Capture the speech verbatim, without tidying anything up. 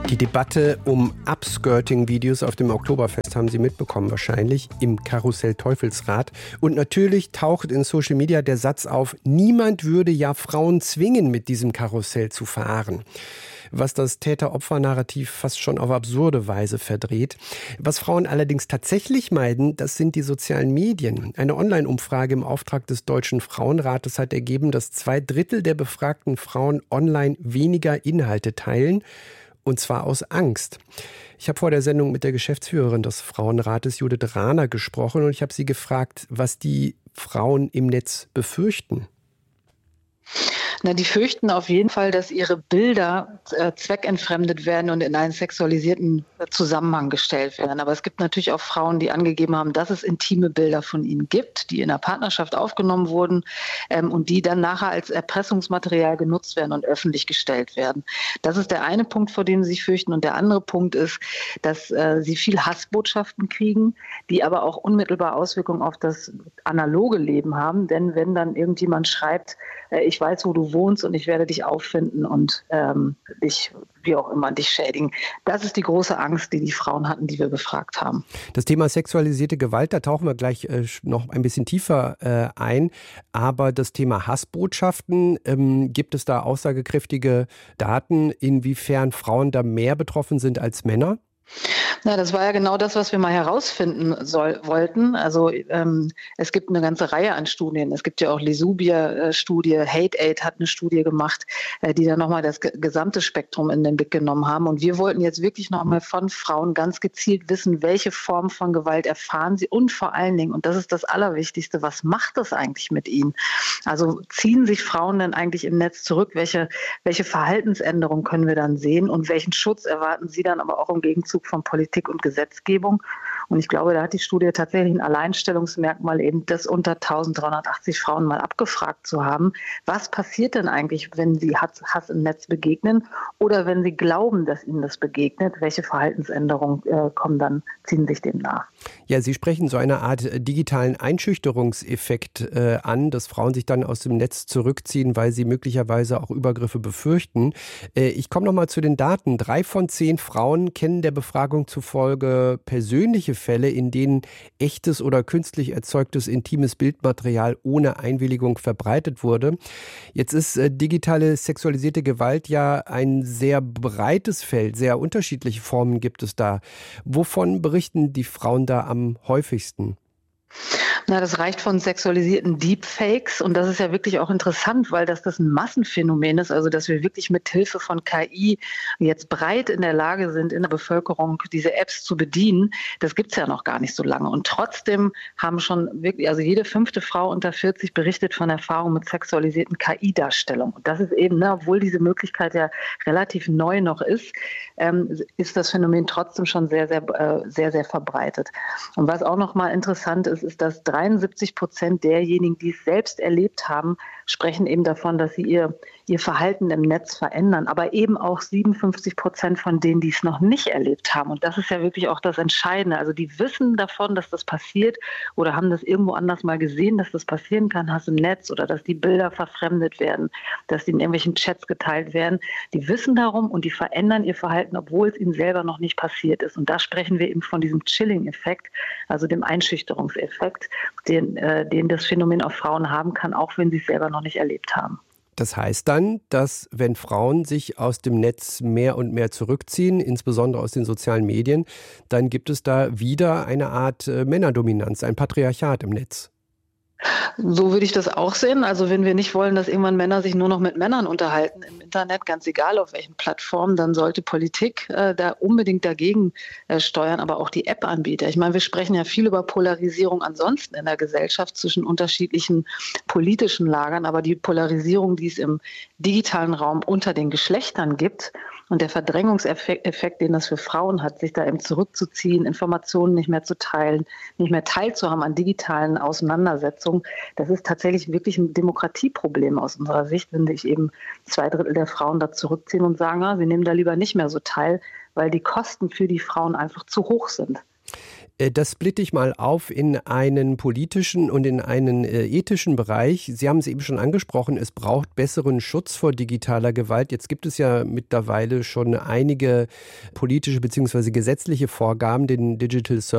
Die Debatte um Upskirting-Videos auf dem Oktoberfest haben Sie mitbekommen wahrscheinlich im Karussell Teufelsrad. Und natürlich taucht in Social Media der Satz auf, niemand würde ja Frauen zwingen, mit diesem Karussell zu fahren. Was das Täter-Opfer-Narrativ fast schon auf absurde Weise verdreht. Was Frauen allerdings tatsächlich meiden, das sind die sozialen Medien. Eine Online-Umfrage im Auftrag des Deutschen Frauenrates hat ergeben, dass zwei Drittel der befragten Frauen online weniger Inhalte teilen. Und zwar aus Angst. Ich habe vor der Sendung mit der Geschäftsführerin des Frauenrates, Judith Rahner, gesprochen und ich habe sie gefragt, was die Frauen im Netz befürchten. Na, die fürchten auf jeden Fall, dass ihre Bilder äh, zweckentfremdet werden und in einen sexualisierten Zusammenhang gestellt werden. Aber es gibt natürlich auch Frauen, die angegeben haben, dass es intime Bilder von ihnen gibt, die in der Partnerschaft aufgenommen wurden ähm, und die dann nachher als Erpressungsmaterial genutzt werden und öffentlich gestellt werden. Das ist der eine Punkt, vor dem sie sich fürchten. Und der andere Punkt ist, dass äh, sie viel Hassbotschaften kriegen, die aber auch unmittelbar Auswirkungen auf das analoge Leben haben. Denn wenn dann irgendjemand schreibt, äh, ich weiß, wo du wohnst und ich werde dich auffinden und ähm, dich, wie auch immer, dich schädigen. Das ist die große Angst, die die Frauen hatten, die wir befragt haben. Das Thema sexualisierte Gewalt, da tauchen wir gleich äh, noch ein bisschen tiefer äh, ein. Aber das Thema Hassbotschaften, ähm, gibt es da aussagekräftige Daten, inwiefern Frauen da mehr betroffen sind als Männer? Na, das war ja genau das, was wir mal herausfinden soll, wollten. Also ähm, es gibt eine ganze Reihe an Studien. Es gibt ja auch Lesubia-Studie, Hate Aid hat eine Studie gemacht, äh, die dann nochmal das g- gesamte Spektrum in den Blick genommen haben. Und wir wollten jetzt wirklich nochmal von Frauen ganz gezielt wissen, welche Form von Gewalt erfahren sie und vor allen Dingen, und das ist das Allerwichtigste, was macht das eigentlich mit ihnen? Also ziehen sich Frauen denn eigentlich im Netz zurück? Welche, welche Verhaltensänderungen können wir dann sehen und welchen Schutz erwarten sie dann aber auch im Gegenzug von Politik und Gesetzgebung? Und ich glaube, da hat die Studie tatsächlich ein Alleinstellungsmerkmal, eben das unter dreizehnhundertachtzig Frauen mal abgefragt zu haben. Was passiert denn eigentlich, wenn sie Hass, Hass im Netz begegnen oder wenn sie glauben, dass ihnen das begegnet? Welche Verhaltensänderungen äh, kommen dann, ziehen sich dem nach? Ja, Sie sprechen so eine Art digitalen Einschüchterungseffekt äh, an, dass Frauen sich dann aus dem Netz zurückziehen, weil sie möglicherweise auch Übergriffe befürchten. Äh, ich komme nochmal zu den Daten. Drei von zehn Frauen kennen der Befragung zufolge persönliche Fälle, in denen echtes oder künstlich erzeugtes intimes Bildmaterial ohne Einwilligung verbreitet wurde. Jetzt ist äh, digitale sexualisierte Gewalt ja ein sehr breites Feld, sehr unterschiedliche Formen gibt es da. Wovon berichten die Frauen da am häufigsten? Na, das reicht von sexualisierten Deepfakes und das ist ja wirklich auch interessant, weil das, das ein Massenphänomen ist, also dass wir wirklich mit Hilfe von K I jetzt breit in der Lage sind, in der Bevölkerung diese Apps zu bedienen. Das gibt's ja noch gar nicht so lange und trotzdem haben schon wirklich, also jede fünfte Frau unter vierzig berichtet von Erfahrungen mit sexualisierten K I-Darstellungen. Und das ist eben, ne, obwohl diese Möglichkeit ja relativ neu noch ist, ähm, ist das Phänomen trotzdem schon sehr, sehr, äh, sehr, sehr verbreitet. Und was auch noch mal interessant ist, ist, dass dreiundsiebzig Prozent derjenigen, die es selbst erlebt haben, sprechen eben davon, dass sie ihr, ihr Verhalten im Netz verändern. Aber eben auch siebenundfünfzig Prozent von denen, die es noch nicht erlebt haben. Und das ist ja wirklich auch das Entscheidende. Also die wissen davon, dass das passiert oder haben das irgendwo anders mal gesehen, dass das passieren kann, Hass im Netz oder dass die Bilder verfremdet werden, dass die in irgendwelchen Chats geteilt werden. Die wissen darum und die verändern ihr Verhalten, obwohl es ihnen selber noch nicht passiert ist. Und da sprechen wir eben von diesem Chilling-Effekt, also dem Einschüchterungseffekt, den, äh, den das Phänomen auf Frauen haben kann, auch wenn sie es selber noch nicht erlebt haben. Das heißt dann, dass wenn Frauen sich aus dem Netz mehr und mehr zurückziehen, insbesondere aus den sozialen Medien, dann gibt es da wieder eine Art äh, Männerdominanz, ein Patriarchat im Netz. So würde ich das auch sehen. Also wenn wir nicht wollen, dass irgendwann Männer sich nur noch mit Männern unterhalten im Internet, ganz egal auf welchen Plattformen, dann sollte Politik äh, da unbedingt dagegen äh, steuern, aber auch die App-Anbieter. Ich meine, wir sprechen ja viel über Polarisierung ansonsten in der Gesellschaft zwischen unterschiedlichen politischen Lagern, aber die Polarisierung, die es im digitalen Raum unter den Geschlechtern gibt und der Verdrängungseffekt, den das für Frauen hat, sich da eben zurückzuziehen, Informationen nicht mehr zu teilen, nicht mehr teilzuhaben an digitalen Auseinandersetzungen, das ist tatsächlich wirklich ein Demokratieproblem aus unserer Sicht, wenn sich eben zwei Drittel der Frauen da zurückziehen und sagen, ah, sie nehmen da lieber nicht mehr so teil, weil die Kosten für die Frauen einfach zu hoch sind. Das splitte ich mal auf in einen politischen und in einen äh, ethischen Bereich. Sie haben es eben schon angesprochen, es braucht besseren Schutz vor digitaler Gewalt. Jetzt gibt es ja mittlerweile schon einige politische bzw. gesetzliche Vorgaben, den Digital Services